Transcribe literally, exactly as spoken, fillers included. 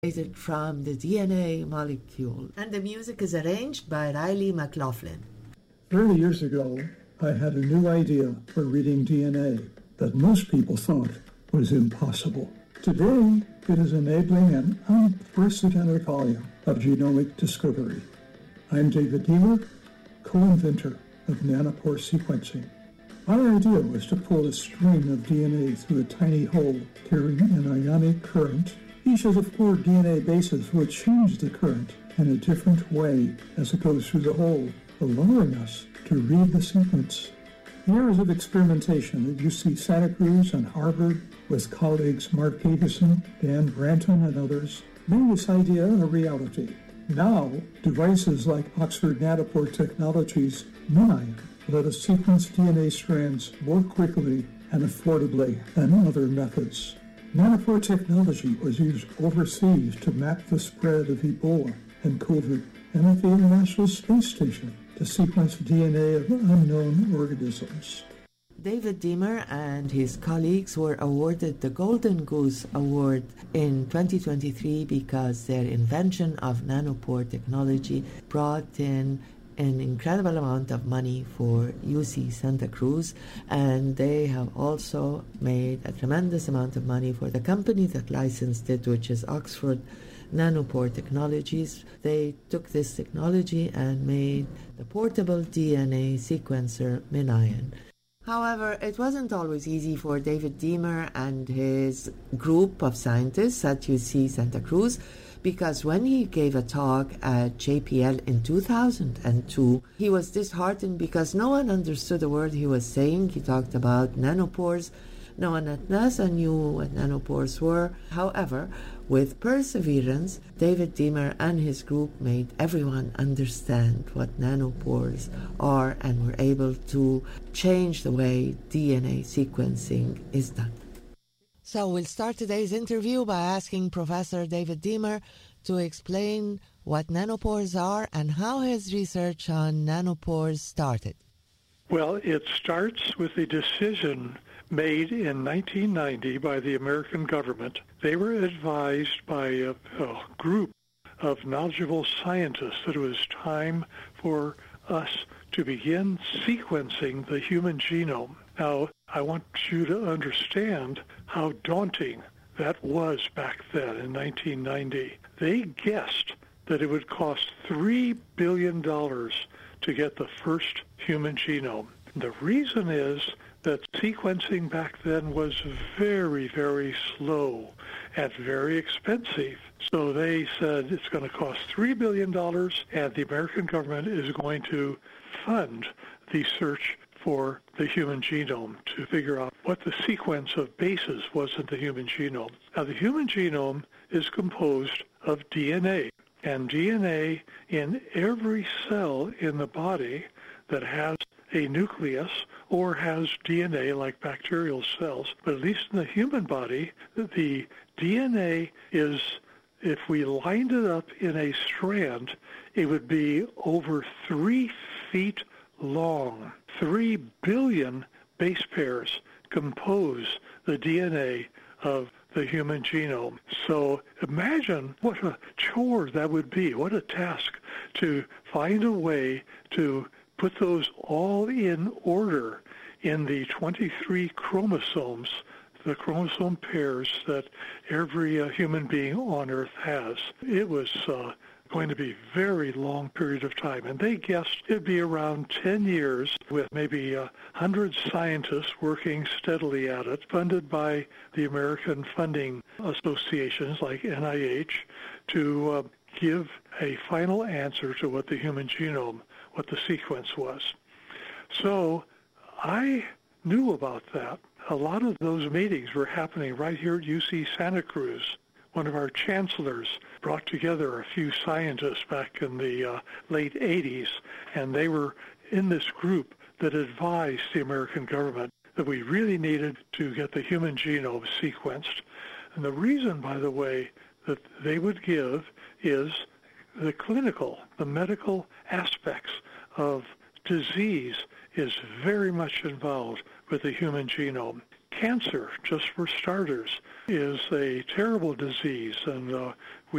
It from the D N A molecule. And the music is arranged by Riley McLaughlin. thirty years ago, I had a new idea for reading D N A that most people thought was impossible. Today, it is enabling an unprecedented volume of genomic discovery. I'm David Deamer, co-inventor of nanopore sequencing. Our idea was to pull a stream of D N A through a tiny hole carrying an ionic current. Each of the four D N A bases would change the current in a different way as it goes through the hole, allowing us to read the sequence. Years of experimentation at U C Santa Cruz and Harvard with colleagues Mark Davison, Dan Branton, and others made this idea a reality. Now, devices like Oxford Nanopore Technologies' MinION let us sequence D N A strands more quickly and affordably than other methods. Nanopore technology was used overseas to map the spread of Ebola and COVID, and at the International Space Station to sequence D N A of unknown organisms. David Deamer and his colleagues were awarded the Golden Goose Award in twenty twenty-three because their invention of nanopore technology brought in an incredible amount of money for U C Santa Cruz, and they have also made a tremendous amount of money for the company that licensed it, which is Oxford Nanopore Technologies. They took this technology and made the portable D N A sequencer MinION. However, it wasn't always easy for David Deamer and his group of scientists at U C Santa Cruz, because when he gave a talk at J P L in two thousand two, he was disheartened because no one understood a word he was saying. He talked about nanopores. No one at NASA knew what nanopores were. However, with perseverance, David Deamer and his group made everyone understand what nanopores are and were able to change the way D N A sequencing is done. So we'll start today's interview by asking Professor David Deamer to explain what nanopores are and how his research on nanopores started. Well, it starts with a decision made in nineteen ninety by the American government. They were advised by a, a group of knowledgeable scientists that it was time for us to begin sequencing the human genome. Now, I want you to understand how daunting that was back then in nineteen ninety. They guessed that it would cost three billion dollars to get the first human genome. The reason is that sequencing back then was very, very slow and very expensive. So they said it's going to cost three billion dollars, and the American government is going to fund the search for the human genome to figure out what the sequence of bases was in the human genome. Now, the human genome is composed of D N A, and D N A in every cell in the body that has a nucleus or has D N A like bacterial cells, but at least in the human body, the D N A is, if we lined it up in a strand, it would be over three feet long. Three billion base pairs compose the D N A of the human genome. So imagine what a chore that would be, what a task to find a way to put those all in order in the twenty-three chromosomes, the chromosome pairs that every uh, human being on Earth has. It was uh, going to be a very long period of time, and they guessed it'd be around ten years with maybe uh, one hundred scientists working steadily at it, funded by the American funding associations like N I H, to uh, give a final answer to what the human genome, what the sequence was. So I knew about that. A lot of those meetings were happening right here at U C Santa Cruz. One of our chancellors brought together a few scientists back in the uh, late eighties, and they were in this group that advised the American government that we really needed to get the human genome sequenced. And the reason, by the way, that they would give is the clinical, the medical aspects of disease is very much involved with the human genome. Cancer, just for starters, is a terrible disease, and uh, we